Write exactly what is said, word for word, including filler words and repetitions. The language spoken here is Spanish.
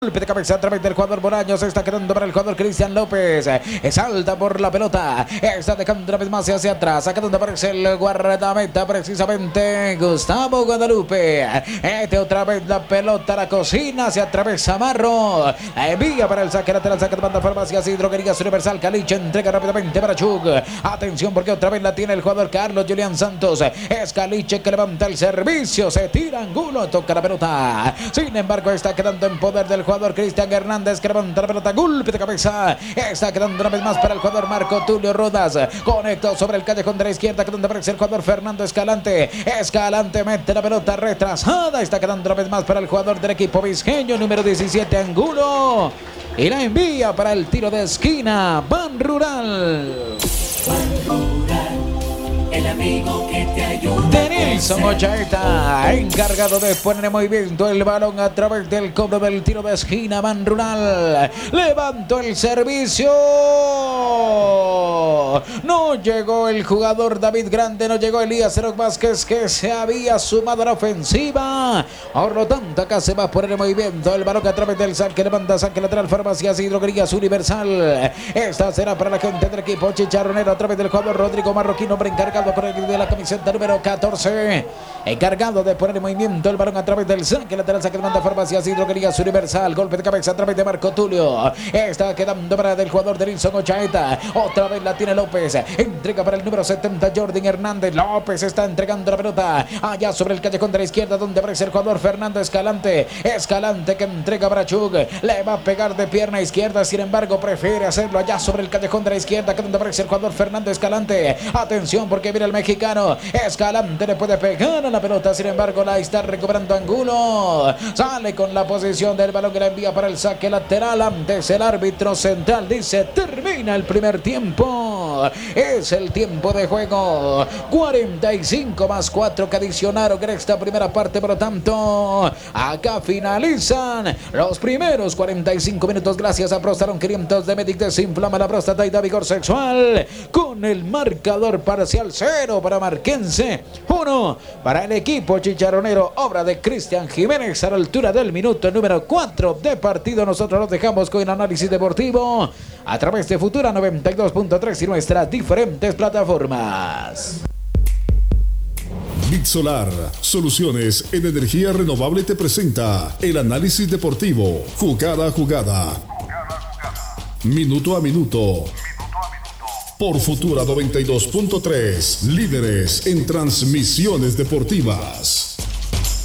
Golpe de cabeza a través del jugador Bolaños. Se está quedando para el jugador Cristian López. Salta por la pelota. Está dejando una vez más hacia atrás. Acá donde aparece el guardameta, precisamente Gustavo Guadalupe. Este otra vez la pelota a la cocina. Se atraviesa Marro. Envía para el saque lateral. Saca de banda Farmacias y Droguerías Universal. Caliche entrega rápidamente para Chug. Atención porque otra vez la tiene el jugador Carlos Julián Santos. Es Caliche que levanta el servicio. Se tira Angulo. Toca la pelota. Sin embargo está quedando en poder del jugador jugador Cristian Hernández que levanta la pelota, golpe de cabeza, está quedando una vez más para el jugador Marco Tulio Rodas, conectó sobre el callejón de la izquierda que donde aparece el jugador Fernando Escalante, Escalante mete la pelota retrasada, está quedando una vez más para el jugador del equipo vizqueño número diecisiete Angulo y la envía para el tiro de esquina, Ban Rural. Ban Rural, el amigo que te ayuda. Nelson Ochaeta, encargado de poner en movimiento el balón a través del cobro del tiro de esquina. Ban Rural levantó el servicio. No llegó el jugador David Grande, no llegó Elías Cero Vázquez que se había sumado a la ofensiva. Por lo tanto, acá se va a poner en movimiento el balón a través del saque. Levanta saque lateral Farmacias y Droguerías Universal. Esta será para la gente del equipo chicharronero a través del jugador Rodrigo Marroquín, hombre encargado por el de la camiseta número catorce. Encargado de poner en movimiento el balón a través del saque lateral. Saque de banda Farmacias y Droguerías Universal. Golpe de cabeza a través de Marco Tulio. Está quedando para del jugador de Nelson Ochaeta. Otra vez la tiene López. Entrega para el número setenta Jordan Hernández. López está entregando la pelota allá sobre el callejón de la izquierda donde aparece el jugador Fernando Escalante. Escalante que entrega para Chug. Le va a pegar de pierna izquierda. Sin embargo prefiere hacerlo allá sobre el callejón de la izquierda que donde aparece el jugador Fernando Escalante. Atención porque viene el mexicano. Escalante le puede pegar a la pelota. Sin embargo la está recuperando Angulo. Sale con la posición del balón que la envía para el saque lateral. Antes el árbitro central dice termina el primer tiempo. Es el tiempo de juego. cuarenta y cinco más cuatro que adicionaron en esta primera parte. Por lo tanto, acá finalizan los primeros cuarenta y cinco minutos. Gracias a Prostaron quinientos de Medic. Desinflama la próstata y da vigor sexual. Con el marcador parcial cero para Marquense, uno para el equipo chicharronero. Obra de Cristian Jiménez a la altura del minuto número cuatro de partido. Nosotros los dejamos con el análisis deportivo a través de Futura noventa y dos punto tres y nuestras diferentes plataformas. Bit Solar, soluciones en energía renovable, te presenta el análisis deportivo, jugada a jugada, minuto a minuto, por Futura noventa y dos punto tres, líderes en transmisiones deportivas.